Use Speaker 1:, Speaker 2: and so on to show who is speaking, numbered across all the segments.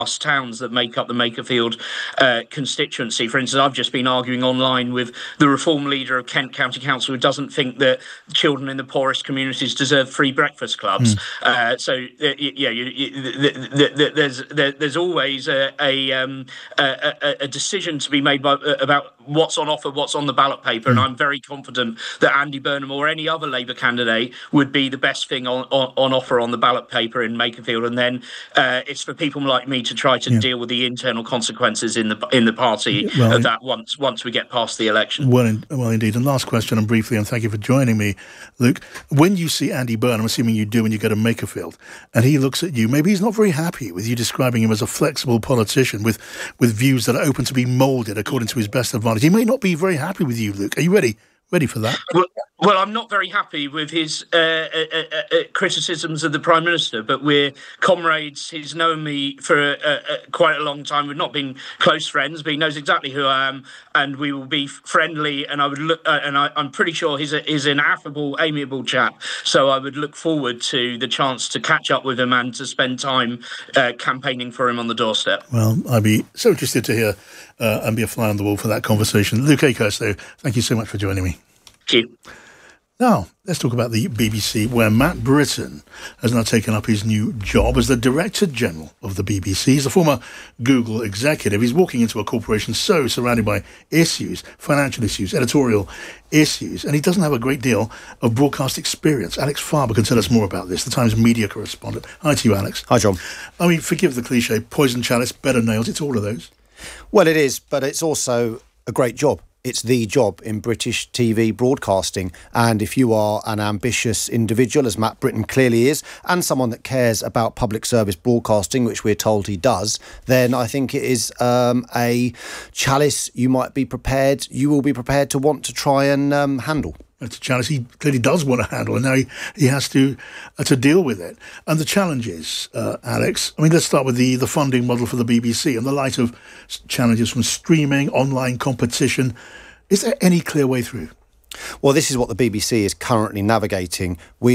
Speaker 1: towns that make up the Makerfield constituency. For instance, I've just been arguing online with the Reform leader of Kent County Council, who doesn't think that children in the poorest communities deserve free breakfast clubs. There's always a decision to be made about what's on offer, what's on the ballot paper, and I'm very confident that Andy Burnham or any other Labour candidate would be the best thing on offer on the ballot paper in Makerfield. And then it's for people like me to try to deal with the internal consequences in the party of that once we get past the election.
Speaker 2: Well, indeed. And last question, and briefly, and thank you for joining me, Luke. When you see Andy Burnham, assuming you do when you go to Makerfield, and he looks at you, maybe he's not very happy with you describing him as a flexible politician with views that are open to be moulded according to his best advantage. He may not be very happy with you, Luke. Are you ready for that?
Speaker 1: Well, I'm not very happy with his criticisms of the Prime Minister, but we're comrades. He's known me for quite a long time. We've not been close friends, but he knows exactly who I am, and we will be friendly. And I'm pretty sure he's an affable, amiable chap. So I would look forward to the chance to catch up with him and to spend time campaigning for him on the doorstep.
Speaker 2: Well, I'd be so interested to hear and be a fly on the wall for that conversation. Luke Akehurst, though, thank you so much for joining me.
Speaker 1: Thank you.
Speaker 2: Now, let's talk about the BBC, where Matt Britton has now taken up his new job as the Director General of the BBC. He's a former Google executive. He's walking into a corporation so surrounded by issues, financial issues, editorial issues, and he doesn't have a great deal of broadcast experience. Alex Farber can tell us more about this, the Times media correspondent. Hi to you, Alex.
Speaker 3: Hi, John.
Speaker 2: I mean, forgive the cliche, poison chalice, better nails, it's all of those.
Speaker 3: Well, it is, but it's also a great job. It's the job in British TV broadcasting. And if you are an ambitious individual, as Matt Britton clearly is, and someone that cares about public service broadcasting, which we're told he does, then I think it is a chalice you will be prepared to want to try and handle.
Speaker 2: It's a challenge he clearly does want to handle, and now he has to deal with it. And the challenges, Alex, I mean, let's start with the funding model for the BBC. In the light of challenges from streaming, online competition, is there any clear way through?
Speaker 3: Well, this is what the BBC is currently navigating.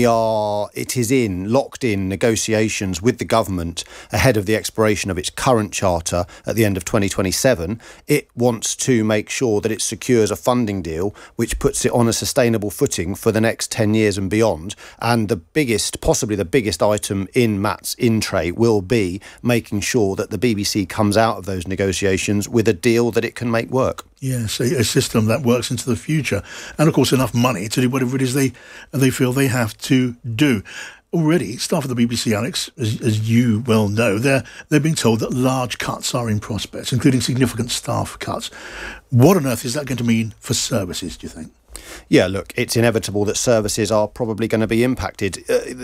Speaker 3: It is in locked in negotiations with the government ahead of the expiration of its current charter at the end of 2027. It wants to make sure that it secures a funding deal which puts it on a sustainable footing for the next 10 years and beyond. And possibly the biggest item in Matt's in-tray will be making sure that the BBC comes out of those negotiations with a deal that it can make work.
Speaker 2: Yes, a system that works into the future. And, of course, enough money to do whatever it is they feel they have to do. Already, staff of the BBC, Alex, as you well know, they're being told that large cuts are in prospect, including significant staff cuts. What on earth is that going to mean for services, do you think?
Speaker 3: Yeah, look, it's inevitable that services are probably going to be impacted.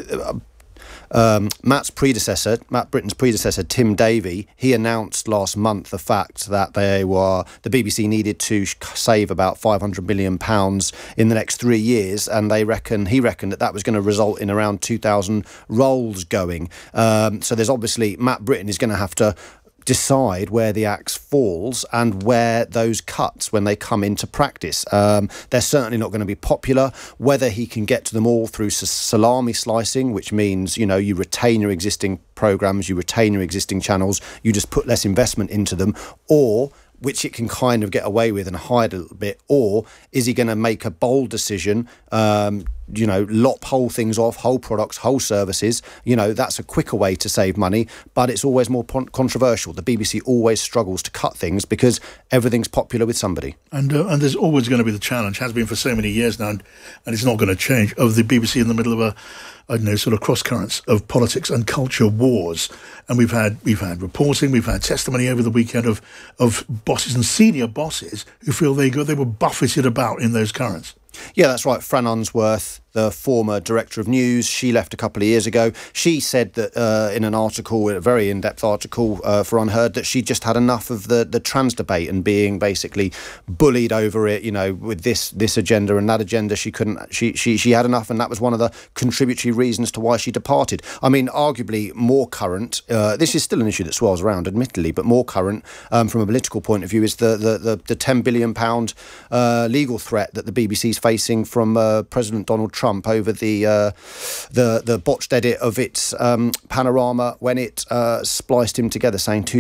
Speaker 3: Matt Britton's predecessor, Tim Davie, he announced last month the fact that the BBC needed to save about £500 million in the next 3 years, and he reckoned that was going to result in around 2,000 roles going. So there's obviously, Matt Britton is going to have to decide where the axe falls and where those cuts, when they come into practice. They're certainly not going to be popular. Whether he can get to them all through salami slicing, which means, you retain your existing programmes, you retain your existing channels, you just put less investment into them, or which it can kind of get away with and hide a little bit, or is he going to make a bold decision, lop whole things off, whole products, whole services? That's a quicker way to save money, but it's always more controversial. The BBC always struggles to cut things because everything's popular with somebody.
Speaker 2: And there's always going to be the challenge, has been for so many years now, and it's not going to change, of the BBC in the middle of sort of cross currents of politics and culture wars. And we've had reporting, we've had testimony over the weekend of bosses and senior bosses who feel they were buffeted about in those currents.
Speaker 3: Yeah, that's right. Fran Unsworth, the former director of news, she left a couple of years ago. She said that in an article, a very in-depth article for Unheard, that she just had enough of the trans debate and being basically bullied over it, with this agenda and that agenda. She had enough, and that was one of the contributory reasons to why she departed. I mean, arguably more current, this is still an issue that swirls around, admittedly, but more current from a political point of view is the £10 billion legal threat that the BBC is facing from President Donald Trump Trump over the botched edit of its panorama when it spliced him together, saying